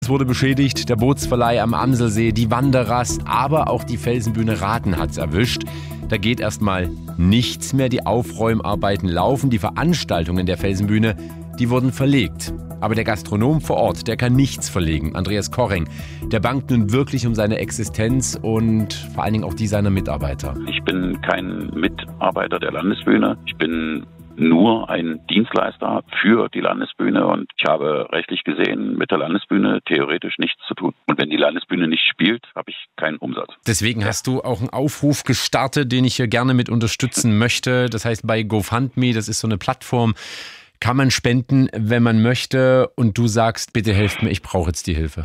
wurde beschädigt, der Bootsverleih am Amselsee, die Wanderrast, aber auch die Felsenbühne Rathen hat's erwischt. Da geht erstmal nichts mehr, die Aufräumarbeiten laufen, die Veranstaltungen der Felsenbühne, die wurden verlegt. Aber der Gastronom vor Ort, der kann nichts verlegen. Andreas Korreng, der bangt nun wirklich um seine Existenz und vor allen Dingen auch die seiner Mitarbeiter. Ich bin kein Mitarbeiter der Landesbühne. Ich bin nur ein Dienstleister für die Landesbühne und ich habe rechtlich gesehen mit der Landesbühne theoretisch nichts zu tun. Und wenn die Landesbühne nicht spielt, habe ich keinen Umsatz. Deswegen hast du auch einen Aufruf gestartet, den ich hier gerne mit unterstützen möchte. Das heißt bei GoFundMe, das ist so eine Plattform, kann man spenden, wenn man möchte und du sagst, bitte helft mir, ich brauche jetzt die Hilfe.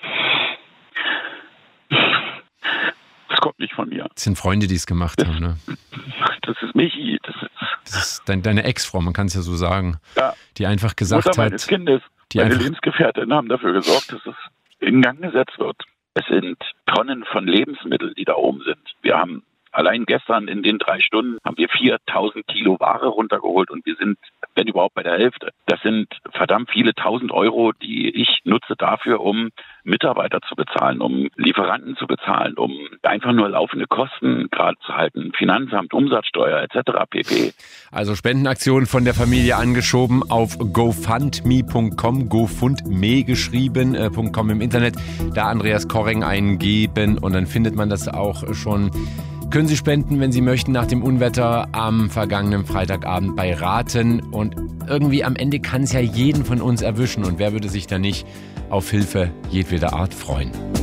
Das kommt nicht von mir. Das sind Freunde, die es gemacht haben, ne? Das ist Michi. Das ist deine Ex-Frau, man kann es ja so sagen, ja, die einfach gesagt Mutter hat... meines Kindes, meine Lebensgefährtin haben dafür gesorgt, dass es in Gang gesetzt wird. Es sind Tonnen von Lebensmitteln, die da oben sind. Wir haben allein gestern in den 3 Stunden haben wir 4.000 Kilo Ware runtergeholt und wir sind, wenn überhaupt, bei der Hälfte. Das sind verdammt viele 1.000 Euro, die ich nutze dafür, um Mitarbeiter zu bezahlen, um Lieferanten zu bezahlen, um einfach nur laufende Kosten gerade zu halten, Finanzamt, Umsatzsteuer etc. pp. Also Spendenaktion von der Familie angeschoben auf gofundme.com, gofundme geschrieben.com im Internet, da Andreas Korreng eingeben und dann findet man das auch schon. Können Sie spenden, wenn Sie möchten, nach dem Unwetter am vergangenen Freitagabend bei Rathen. Und irgendwie am Ende kann es ja jeden von uns erwischen. Und wer würde sich da nicht auf Hilfe jedweder Art freuen?